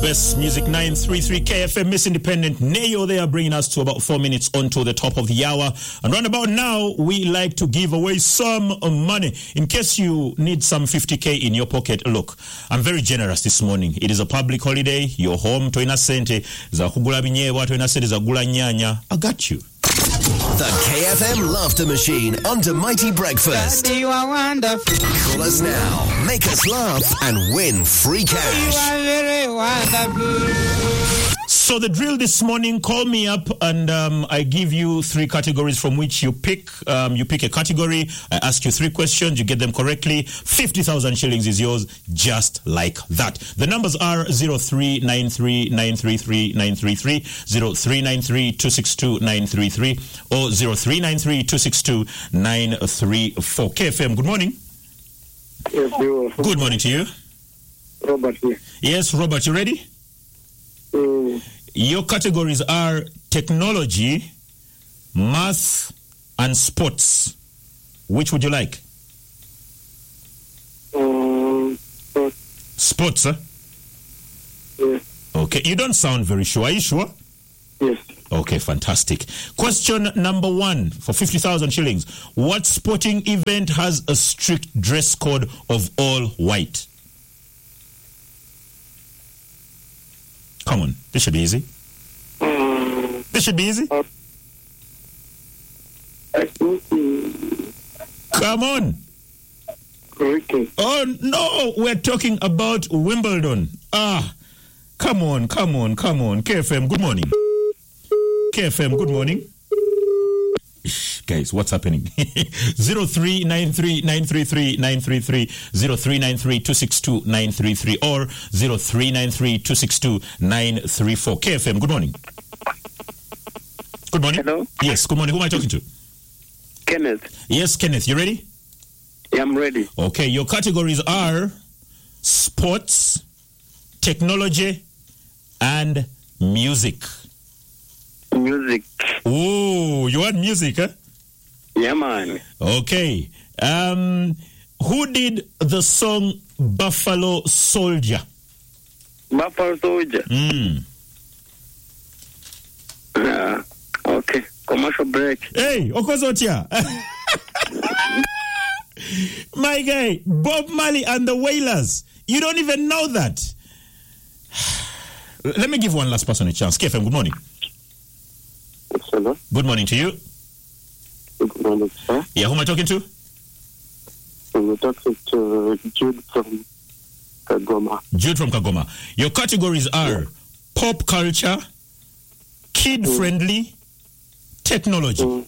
Best Music 933 KFM, Miss Independent Nayo there, bringing us to about 4 minutes onto the top of the hour. And round about now, we like to give away some money. In case you need some 50k in your pocket, look, I'm very generous this morning. It is a public holiday. You're home, toina sente, za kugula binyewa, toina sente za gula nyanya. I got you. The KFM Laughter Machine under Mighty Breakfast. You are wonderful. Call us now, make us laugh, and win free cash. You are very wonderful. So the drill this morning, call me up and I give you 3 categories from which you pick. You pick a category, I ask you 3 questions, you get them correctly. 50,000 shillings is yours, just like that. The numbers are 0393-933-933, 0393-262-933, or 0393-262-934. KFM, good morning. Yes, you. Good morning to you. Robert here. Yes, Robert, you ready? Your categories are technology, math, and sports. Which would you like? Sports, huh? Yes. Okay, you don't sound very sure. Are you sure? Yes. Okay, fantastic. Question number 1 for 50,000 shillings. What sporting event has a strict dress code of all white? Come on, this should be easy. This should be easy. Come on. Cricket. Oh, no, we're talking about Wimbledon. Come on. KFM, good morning. KFM, good morning. Guys, what's happening? 0393-933-933, 0393-262-933, or 0393-262-934. KFM, good morning. Good morning. Hello? Yes, good morning. Who am I talking to? Kenneth. Yes, Kenneth, you ready? Yeah, I'm ready. Okay, your categories are sports, technology, and music. Music. Oh, you want music, huh? Yeah, man. Okay. Who did the song Buffalo Soldier? Buffalo Soldier. Okay. Commercial break. Hey, Okozotia. My guy, Bob Marley and the Wailers. You don't even know that. Let me give one last person a chance. KFM, good morning. Hello. Good morning to you. Good morning, sir. Yeah, who am I talking to? We're talking to Jude from Kagoma. Jude from Kagoma. Your categories are pop culture, kid-friendly, technology.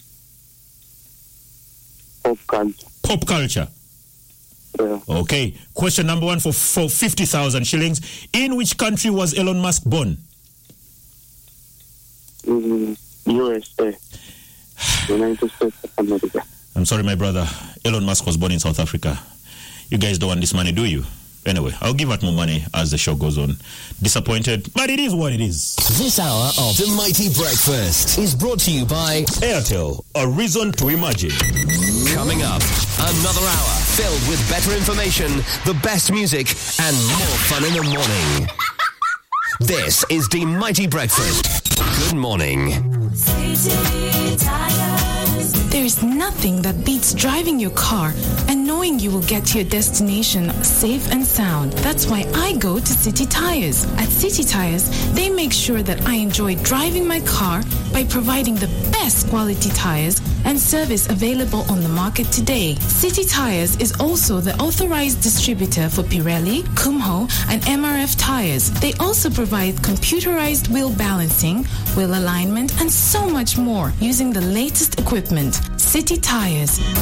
Pop culture. Pop culture. Yeah. Okay. Question number 1 for 50,000 shillings. In which country was Elon Musk born? USA. United States of America. I'm sorry, my brother. Elon Musk was born in South Africa. You guys don't want this money, do you? Anyway, I'll give out more money as the show goes on. Disappointed, but it is what it is. This hour of The Mighty Breakfast is brought to you by Airtel, a reason to imagine. Coming up, another hour filled with better information, the best music, and more fun in the morning. This is The Mighty Breakfast. Good morning. There is nothing that beats driving your car and knowing you will get to your destination safe and sound. That's why I go to City Tires. At City Tires, they make sure that I enjoy driving my car by providing the best quality tires and service available on the market today. City Tires is also the authorized distributor for Pirelli, Kumho, and MRF tires. They also provide computerized wheel balancing, wheel alignment, and so much more using the latest equipment. City Tires,